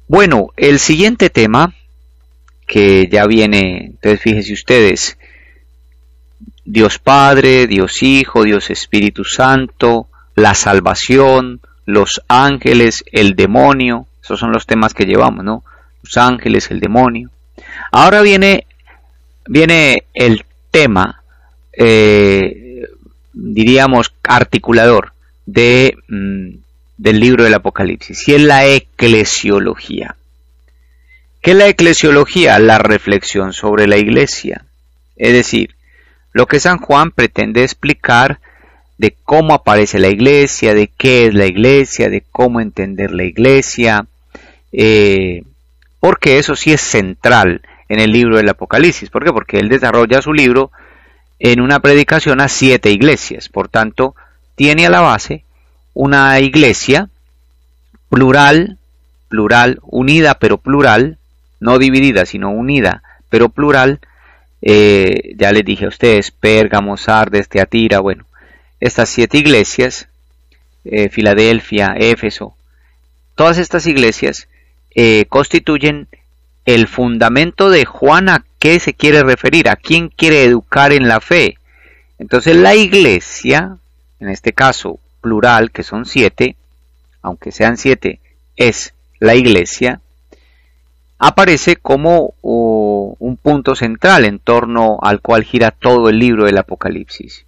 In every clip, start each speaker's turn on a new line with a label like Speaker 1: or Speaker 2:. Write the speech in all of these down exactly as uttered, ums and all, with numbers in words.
Speaker 1: Bueno, el siguiente tema que ya viene, entonces fíjense ustedes, Dios Padre, Dios Hijo, Dios Espíritu Santo, la salvación, los ángeles, el demonio, esos son los temas que llevamos, ¿no? Los ángeles, el demonio. Ahora viene, viene el tema, eh, diríamos, articulador de, mm, del libro del Apocalipsis, y es la eclesiología. ¿Qué es la eclesiología? La reflexión sobre la iglesia. Es decir, lo que San Juan pretende explicar de cómo aparece la iglesia, de qué es la iglesia, de cómo entender la iglesia, eh, porque eso sí es central en el libro del Apocalipsis. ¿Por qué? Porque él desarrolla su libro en una predicación a siete iglesias. Por tanto, tiene a la base una iglesia plural, plural, unida pero plural, no dividida sino unida pero plural. Eh, ya les dije a ustedes, Pérgamo, Sardes, Teatira, bueno, estas siete iglesias, eh, Filadelfia, Éfeso, todas estas iglesias eh, constituyen el fundamento de Juan a qué se quiere referir, a quién quiere educar en la fe. Entonces la iglesia, en este caso plural, que son siete, aunque sean siete, es la iglesia, aparece como uh, un punto central en torno al cual gira todo el libro del Apocalipsis.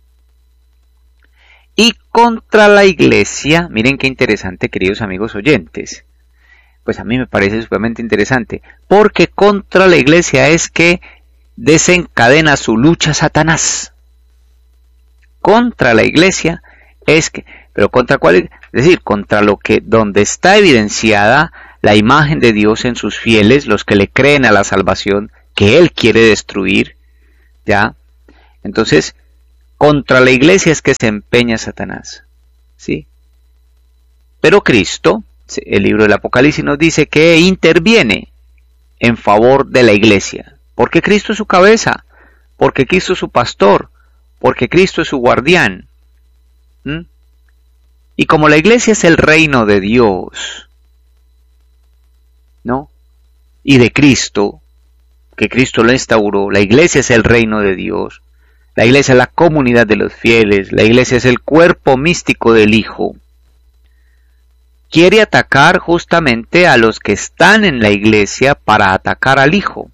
Speaker 1: Y contra la iglesia, miren qué interesante, queridos amigos oyentes, pues a mí me parece sumamente interesante, porque contra la iglesia es que desencadena su lucha Satanás. Contra la iglesia es que, pero contra cuál, es decir, contra lo que, donde está evidenciada la imagen de Dios en sus fieles, los que le creen a la salvación que Él quiere destruir, ¿ya? Entonces, contra la iglesia es que se empeña Satanás, ¿sí? Pero Cristo, el libro del Apocalipsis nos dice que interviene en favor de la iglesia, porque Cristo es su cabeza, porque Cristo es su pastor, porque Cristo es su guardián. ¿Mm? Y como la iglesia es el reino de Dios, ¿no? Y de Cristo, que Cristo lo instauró, la iglesia es el reino de Dios, la iglesia es la comunidad de los fieles, la iglesia es el cuerpo místico del Hijo. Quiere atacar justamente a los que están en la iglesia para atacar al Hijo,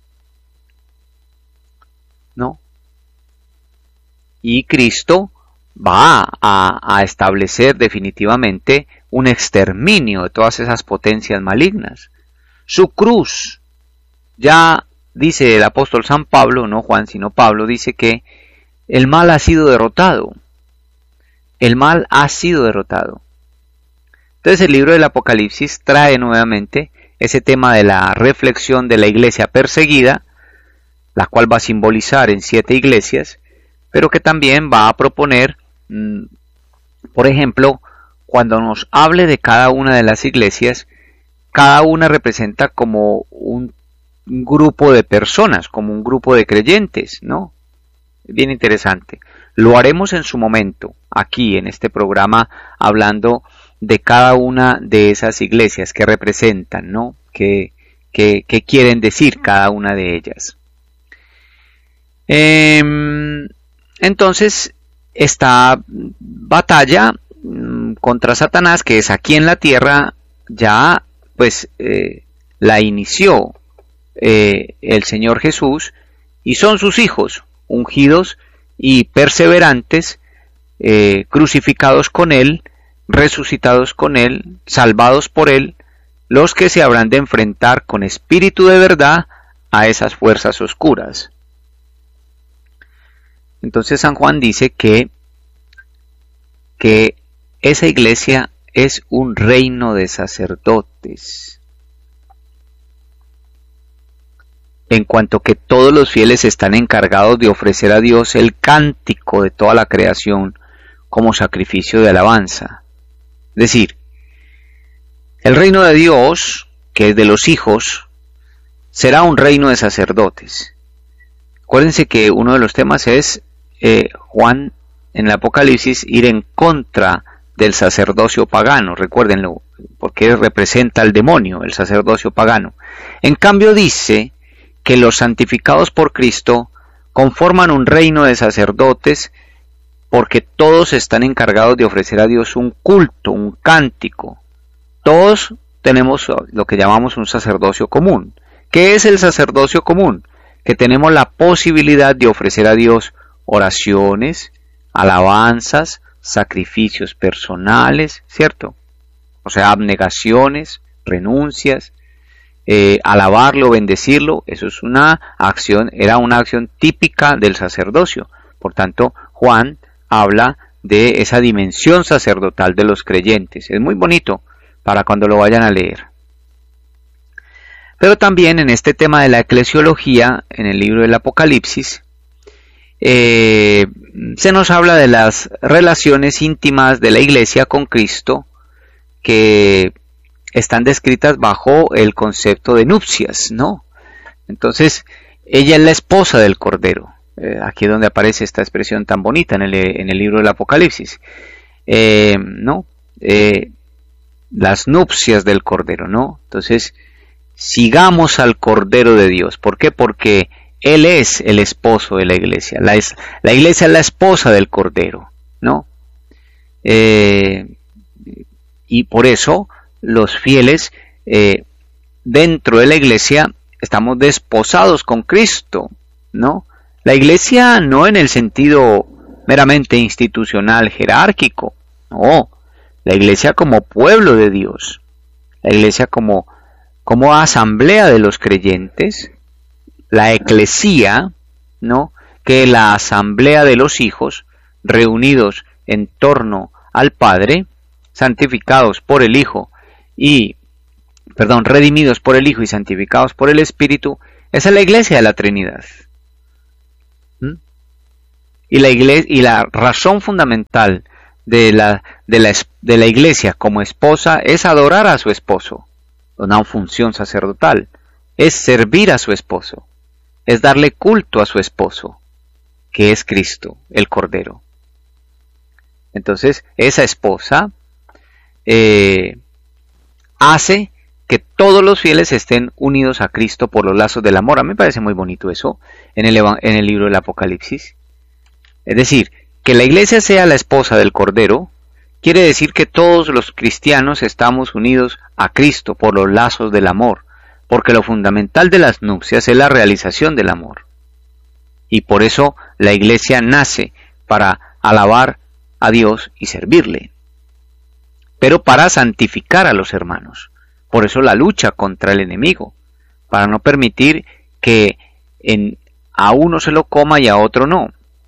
Speaker 1: ¿no? Y Cristo va a, a establecer definitivamente un exterminio de todas esas potencias malignas. Su cruz, ya dice el apóstol San Pablo, no Juan sino Pablo, dice que el mal ha sido derrotado. El mal ha sido derrotado. Entonces el libro del Apocalipsis trae nuevamente ese tema de la reflexión de la iglesia perseguida, la cual va a simbolizar en siete iglesias, pero que también va a proponer, mmm, por ejemplo, cuando nos hable de cada una de las iglesias, cada una representa como un grupo de personas, como un grupo de creyentes, ¿no? Bien interesante. Lo haremos en su momento, aquí en este programa, hablando de cada una de esas iglesias que representan, ¿no? Que, que, que quieren decir cada una de ellas. Eh, entonces, esta batalla mmm, contra Satanás, que es aquí en la tierra, ya pues eh, la inició eh, el Señor Jesús, y son sus hijos, ungidos y perseverantes, eh, crucificados con Él, resucitados con Él, salvados por Él, los que se habrán de enfrentar con espíritu de verdad a esas fuerzas oscuras. Entonces San Juan dice que, que esa iglesia es un reino de sacerdotes, en cuanto que todos los fieles están encargados de ofrecer a Dios el cántico de toda la creación como sacrificio de alabanza. Es decir, el reino de Dios, que es de los hijos, será un reino de sacerdotes. Acuérdense que uno de los temas es eh, Juan en el Apocalipsis ir en contra del sacerdocio pagano, recuérdenlo, porque representa al demonio, el sacerdocio pagano. En cambio dice que los santificados por Cristo conforman un reino de sacerdotes porque todos están encargados de ofrecer a Dios un culto, un cántico. Todos tenemos lo que llamamos un sacerdocio común. ¿Qué es el sacerdocio común? Que tenemos la posibilidad de ofrecer a Dios oraciones, alabanzas, sacrificios personales, ¿cierto? O sea, abnegaciones, renuncias, eh, alabarlo, bendecirlo, eso es una acción, era una acción típica del sacerdocio. Por tanto, Juan habla de esa dimensión sacerdotal de los creyentes. Es muy bonito para cuando lo vayan a leer. Pero también en este tema de la eclesiología, en el libro del Apocalipsis, eh, se nos habla de las relaciones íntimas de la Iglesia con Cristo, que están descritas bajo el concepto de nupcias, ¿no? Entonces, ella es la esposa del Cordero. Eh, aquí es donde aparece esta expresión tan bonita en el, en el libro del Apocalipsis, eh, ¿no? Eh, las nupcias del Cordero, ¿no? Entonces, sigamos al Cordero de Dios. ¿Por qué? Porque Él es el esposo de la Iglesia. La, es, la Iglesia es la esposa del Cordero, ¿no? Eh, y por eso los fieles eh, dentro de la Iglesia estamos desposados con Cristo, ¿no? La Iglesia no en el sentido meramente institucional, jerárquico, no. La Iglesia como pueblo de Dios, la Iglesia como, como asamblea de los creyentes, la eclesía, ¿no? Que es la asamblea de los hijos reunidos en torno al Padre, santificados por el Hijo y, perdón, redimidos por el Hijo y santificados por el Espíritu. Esa es la Iglesia de la Trinidad. ¿Mm? Y la iglesia, y la razón fundamental de la, de, la, de la Iglesia como esposa es adorar a su esposo, una función sacerdotal, es servir a su esposo, es darle culto a su esposo, que es Cristo, el Cordero. Entonces, esa esposa eh, hace que todos los fieles estén unidos a Cristo por los lazos del amor. A mí me parece muy bonito eso en el, en el libro del Apocalipsis. Es decir, que la Iglesia sea la esposa del Cordero, quiere decir que todos los cristianos estamos unidos a Cristo por los lazos del amor, porque lo fundamental de las nupcias es la realización del amor. Y por eso la Iglesia nace para alabar a Dios y servirle, pero para santificar a los hermanos. Por eso la lucha contra el enemigo, para no permitir que en, a uno se lo coma y a otro no.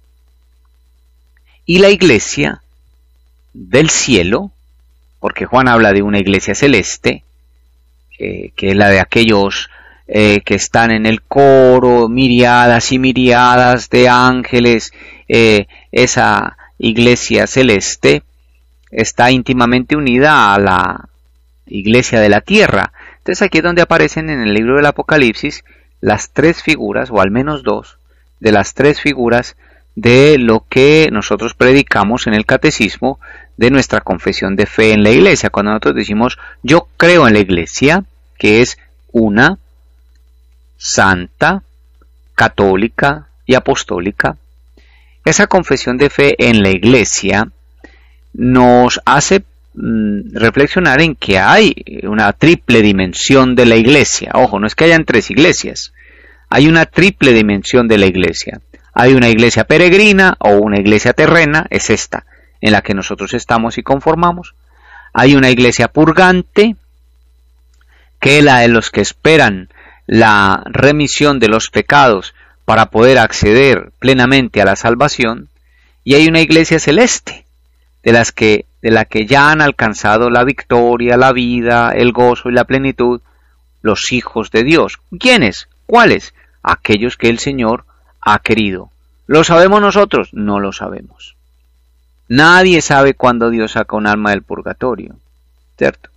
Speaker 1: Y la Iglesia del cielo, porque Juan habla de una iglesia celeste, eh, que es la de aquellos eh, que están en el coro, miriadas y miriadas de ángeles, eh, esa iglesia celeste está íntimamente unida a la iglesia de la tierra. Entonces aquí es donde aparecen en el libro del Apocalipsis las tres figuras, o al menos dos, de las tres figuras de lo que nosotros predicamos en el catecismo de nuestra confesión de fe en la iglesia. Cuando nosotros decimos yo creo en la iglesia, que es una, santa, católica y apostólica, esa confesión de fe en la iglesia nos hace mm, reflexionar en que hay una triple dimensión de la iglesia. Ojo, no es que hayan tres iglesias, hay una triple dimensión de la iglesia. Hay una iglesia peregrina o una iglesia terrena, es esta, en la que nosotros estamos y conformamos. Hay una iglesia purgante, que es la de los que esperan la remisión de los pecados para poder acceder plenamente a la salvación. Y hay una iglesia celeste, de las que, de la que ya han alcanzado la victoria, la vida, el gozo y la plenitud, los hijos de Dios. ¿Quiénes? ¿Cuáles? Aquellos que el Señor ha querido. ¿Lo sabemos nosotros? No lo sabemos. Nadie sabe cuándo Dios saca un alma del purgatorio, ¿cierto?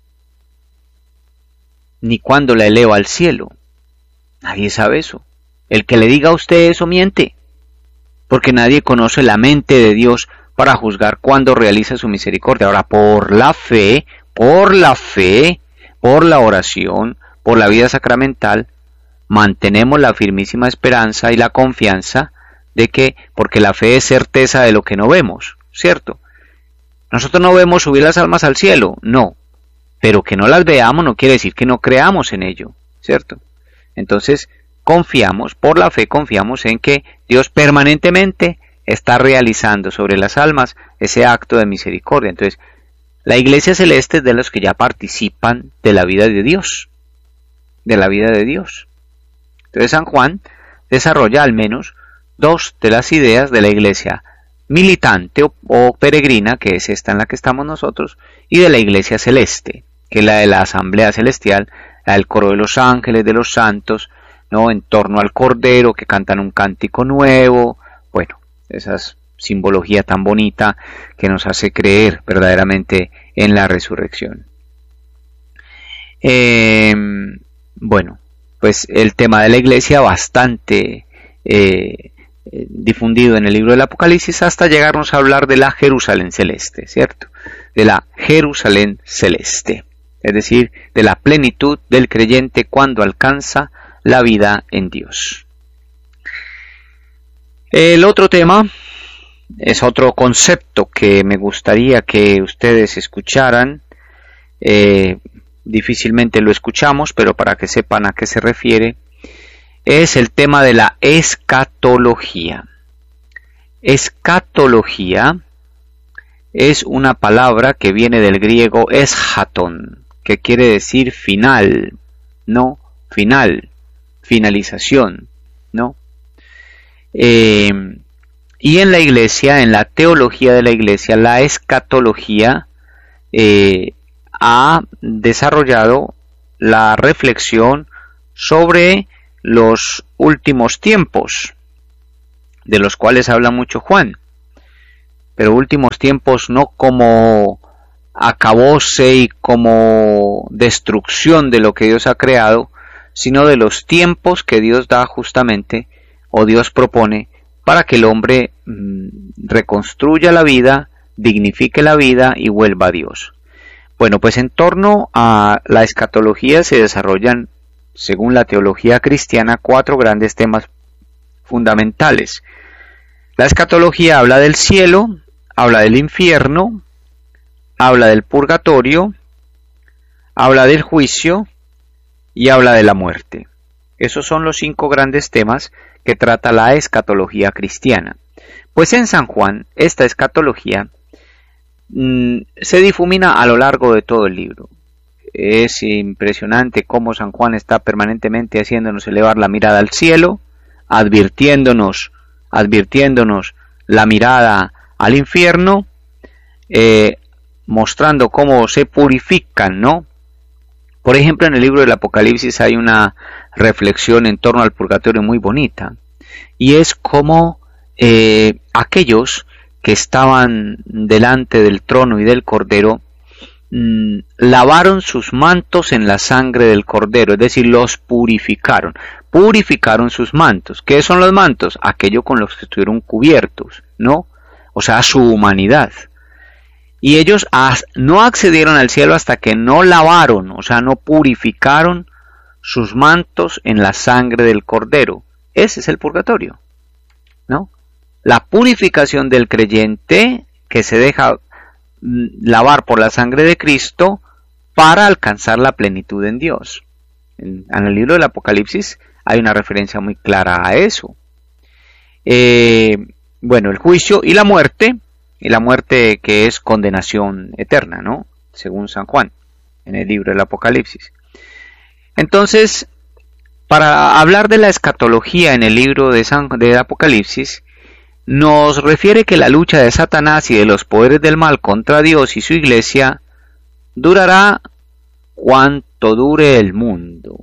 Speaker 1: Ni cuándo la eleva al cielo. Nadie sabe eso. El que le diga a usted eso miente, porque nadie conoce la mente de Dios para juzgar cuándo realiza su misericordia. Ahora, por la fe por la fe, por la oración, por la vida sacramental, mantenemos la firmísima esperanza y la confianza de que, porque la fe es certeza de lo que no vemos, ¿cierto? Nosotros no vemos subir las almas al cielo, no, pero que no las veamos no quiere decir que no creamos en ello, ¿cierto? Entonces, confiamos, por la fe confiamos en que Dios permanentemente está realizando sobre las almas ese acto de misericordia. Entonces, la iglesia celeste es de los que ya participan de la vida de Dios, de la vida de Dios. Entonces, San Juan desarrolla al menos dos de las ideas de la iglesia militante o, o peregrina, que es esta en la que estamos nosotros, y de la iglesia celeste, que es la de la asamblea celestial, la del coro de los ángeles, de los santos, ¿no? En torno al Cordero, que cantan un cántico nuevo, bueno, esa simbología tan bonita que nos hace creer verdaderamente en la resurrección. Eh, bueno, pues el tema de la iglesia bastante eh, difundido en el libro del Apocalipsis, hasta llegarnos a hablar de la Jerusalén celeste, ¿cierto? De la Jerusalén celeste, es decir, de la plenitud del creyente cuando alcanza la vida en Dios. El otro tema es otro concepto que me gustaría que ustedes escucharan. Eh, difícilmente lo escuchamos, pero para que sepan a qué se refiere, es el tema de la escatología. Escatología es una palabra que viene del griego eschaton, que quiere decir final, no final, finalización, ¿no? Eh, y en la iglesia, en la teología de la iglesia, la escatología eh, ha desarrollado la reflexión sobre los últimos tiempos, de los cuales habla mucho Juan, pero últimos tiempos no como acabose y como destrucción de lo que Dios ha creado, sino de los tiempos que Dios da justamente, o Dios propone, para que el hombre mmm, reconstruya la vida, dignifique la vida y vuelva a Dios. Bueno, pues en torno a la escatología se desarrollan, según la teología cristiana, cuatro grandes temas fundamentales. La escatología habla del cielo, habla del infierno, habla del purgatorio, habla del juicio y habla de la muerte. Esos son los cinco grandes temas que trata la escatología cristiana. Pues en San Juan, esta escatología mmm, se difumina a lo largo de todo el libro. Es impresionante cómo San Juan está permanentemente haciéndonos elevar la mirada al cielo, advirtiéndonos, advirtiéndonos la mirada al infierno, eh, mostrando cómo se purifican, ¿no? Por ejemplo, en el libro del Apocalipsis hay una reflexión en torno al purgatorio muy bonita, y es como eh, aquellos que estaban delante del trono y del Cordero mmm, lavaron sus mantos en la sangre del Cordero, es decir, los purificaron, purificaron sus mantos. ¿Qué son los mantos? Aquello con los que estuvieron cubiertos, ¿no? O sea, su humanidad. Y ellos no accedieron al cielo hasta que no lavaron, o sea, no purificaron sus mantos en la sangre del Cordero. Ese es el purgatorio, ¿no? La purificación del creyente que se deja lavar por la sangre de Cristo para alcanzar la plenitud en Dios. En, en el libro del Apocalipsis hay una referencia muy clara a eso. Eh, bueno, el juicio y la muerte, y la muerte que es condenación eterna, ¿no? Según San Juan, en el libro del Apocalipsis. Entonces, para hablar de la escatología en el libro de San, de Apocalipsis, nos refiere que la lucha de Satanás y de los poderes del mal contra Dios y su iglesia durará cuanto dure el mundo.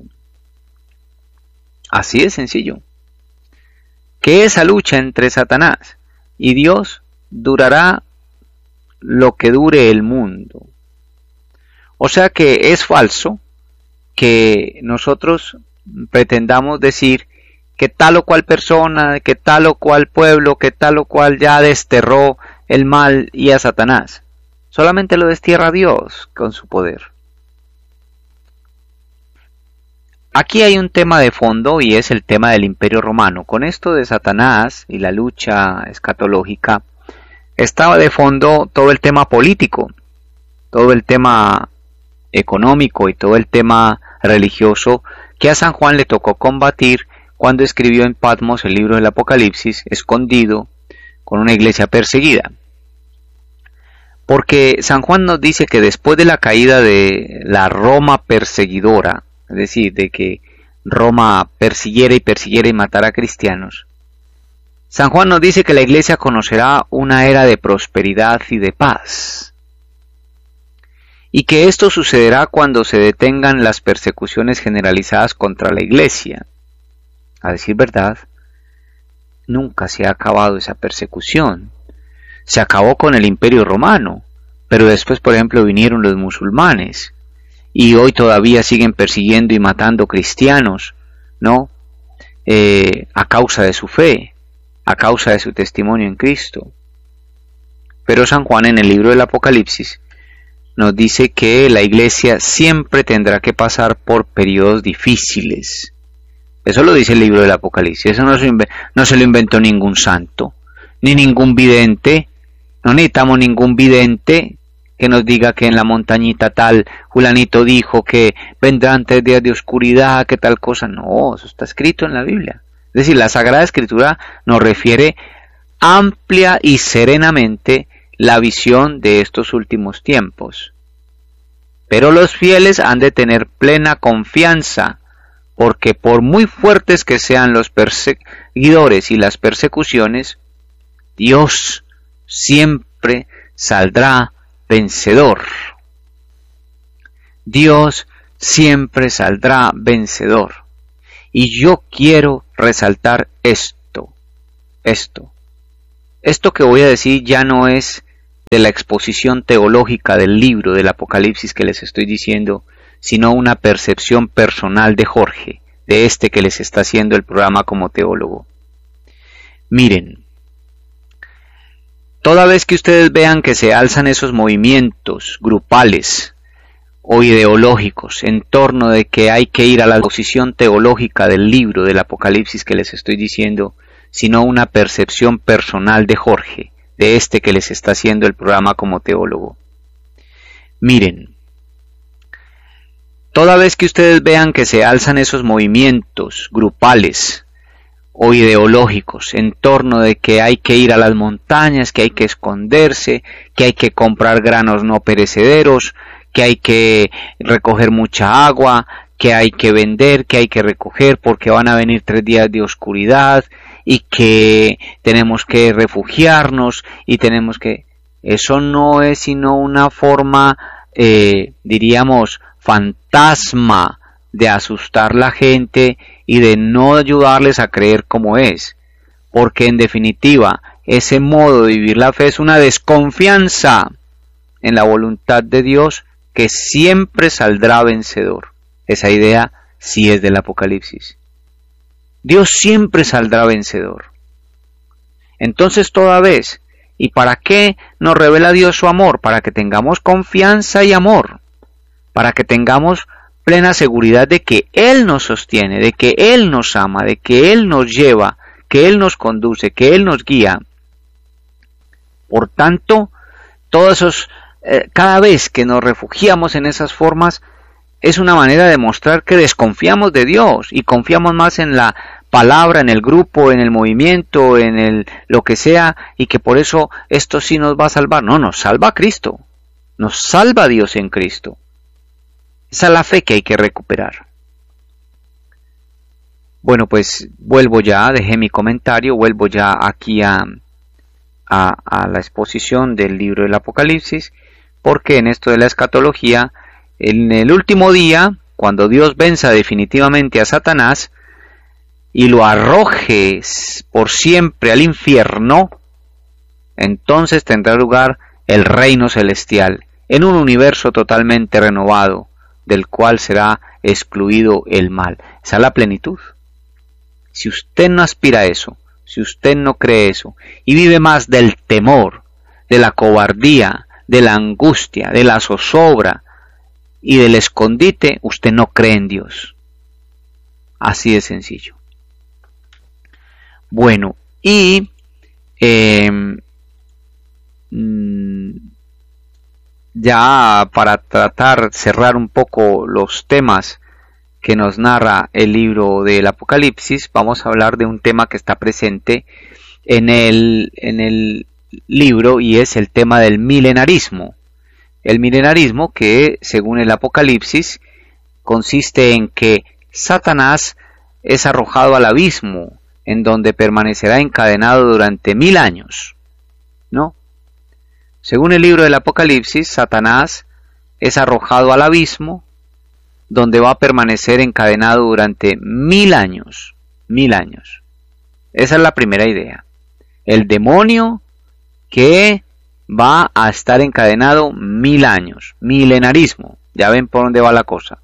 Speaker 1: Así de sencillo. Que esa lucha entre Satanás y Dios durará lo que dure el mundo. O sea que es falso que nosotros pretendamos decir que tal o cual persona, que tal o cual pueblo, que tal o cual ya desterró el mal y a Satanás. Solamente lo destierra Dios con su poder. Aquí hay un tema de fondo y es el tema del Imperio Romano. Con esto de Satanás y la lucha escatológica, estaba de fondo todo el tema político, todo el tema económico y todo el tema religioso que a San Juan le tocó combatir cuando escribió en Patmos el libro del Apocalipsis, escondido, con una iglesia perseguida. Porque San Juan nos dice que después de la caída de la Roma perseguidora, es decir, de que Roma persiguiera y persiguiera y matara a cristianos, San Juan nos dice que la iglesia conocerá una era de prosperidad y de paz, y que esto sucederá cuando se detengan las persecuciones generalizadas contra la iglesia. A decir verdad, nunca se ha acabado esa persecución. Se acabó con el Imperio Romano, pero después, por ejemplo, vinieron los musulmanes, y hoy todavía siguen persiguiendo y matando cristianos, ¿no? Eh, a causa de su fe, a causa de su testimonio en Cristo. Pero San Juan en el libro del Apocalipsis nos dice que la iglesia siempre tendrá que pasar por periodos difíciles. Eso lo dice el libro del Apocalipsis. Eso no se, no se lo inventó ningún santo, ni ningún vidente. No necesitamos ningún vidente que nos diga que en la montañita tal Julanito dijo que vendrán tres días de oscuridad, que tal cosa. No, eso está escrito en la Biblia. Es decir, la Sagrada Escritura nos refiere amplia y serenamente la visión de estos últimos tiempos. Pero los fieles han de tener plena confianza, porque por muy fuertes que sean los perseguidores y las persecuciones, Dios siempre saldrá vencedor. Dios siempre saldrá vencedor. Y yo quiero resaltar esto, esto. Esto que voy a decir ya no es de la exposición teológica del libro del Apocalipsis que les estoy diciendo, sino una percepción personal de Jorge, de este que les está haciendo el programa como teólogo. Miren, toda vez que ustedes vean que se alzan esos movimientos grupales o ideológicos en torno de que hay que ir a la posición teológica del libro del Apocalipsis que les estoy diciendo, sino una percepción personal de Jorge, de este que les está haciendo el programa como teólogo. Miren, toda vez que ustedes vean que se alzan esos movimientos grupales o ideológicos en torno de que hay que ir a las montañas, que hay que esconderse, que hay que comprar granos no perecederos, que hay que recoger mucha agua, que hay que vender, que hay que recoger porque van a venir tres días de oscuridad y que tenemos que refugiarnos y tenemos que... Eso no es sino una forma, eh, diríamos, fantasma de asustar a la gente y de no ayudarles a creer como es, porque en definitiva ese modo de vivir la fe es una desconfianza en la voluntad de Dios que siempre saldrá vencedor. Esa idea sí es del Apocalipsis. Dios siempre saldrá vencedor. Entonces toda vez, ¿y para qué nos revela Dios su amor? Para que tengamos confianza y amor, para que tengamos plena seguridad de que Él nos sostiene, de que Él nos ama, de que Él nos lleva, que Él nos conduce, que Él nos guía. Por tanto, todos esos, eh, cada vez que nos refugiamos en esas formas, es una manera de mostrar que desconfiamos de Dios y confiamos más en la palabra, en el grupo, en el movimiento, en el lo que sea, y que por eso esto sí nos va a salvar. No, nos salva Cristo, nos salva Dios en Cristo. Esa es la fe que hay que recuperar. Bueno, pues vuelvo ya, dejé mi comentario, vuelvo ya aquí a, a, a la exposición del libro del Apocalipsis, porque en esto de la escatología, en el último día, cuando Dios venza definitivamente a Satanás y lo arroje por siempre al infierno, entonces tendrá lugar el reino celestial, en un universo totalmente renovado, del cual será excluido el mal. Esa es la plenitud. Si usted no aspira a eso, si usted no cree eso, y vive más del temor, de la cobardía, de la angustia, de la zozobra y del escondite, usted no cree en Dios. Así de sencillo. Bueno, y eh, ya para tratar, cerrar un poco los temas que nos narra el libro del Apocalipsis, vamos a hablar de un tema que está presente en el, en el libro, y es el tema del milenarismo. El milenarismo, que según el Apocalipsis consiste en que Satanás es arrojado al abismo, en donde permanecerá encadenado durante mil años, ¿no? Según el libro del Apocalipsis, Satanás es arrojado al abismo, donde va a permanecer encadenado durante mil años, mil años. Esa es la primera idea. El demonio que va a estar encadenado mil años, milenarismo. Ya ven por dónde va la cosa.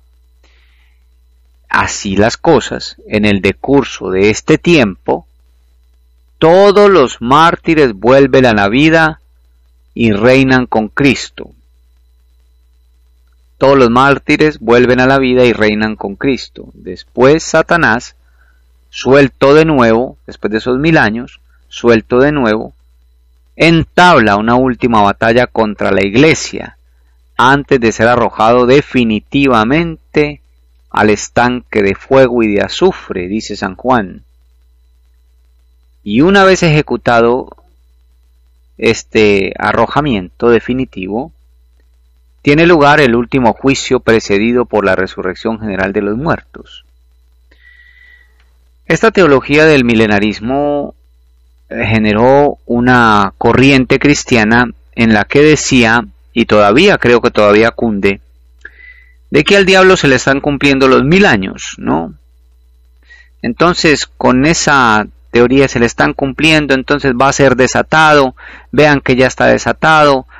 Speaker 1: Así las cosas, en el decurso de este tiempo, todos los mártires vuelven a la vida y reinan con Cristo. Todos los mártires vuelven a la vida y reinan con Cristo. Después Satanás, suelto de nuevo, después de esos mil años, suelto de nuevo, entabla una última batalla contra la iglesia, antes de ser arrojado definitivamente al estanque de fuego y de azufre, dice San Juan. Y una vez ejecutado este arrojamiento definitivo, tiene lugar el último juicio precedido por la resurrección general de los muertos. Esta teología del milenarismo generó una corriente cristiana en la que decía, y todavía creo que todavía cunde, de que al diablo se le están cumpliendo los mil años, ¿no? Entonces, con esa teoría se le están cumpliendo, entonces va a ser desatado, vean que ya está desatado,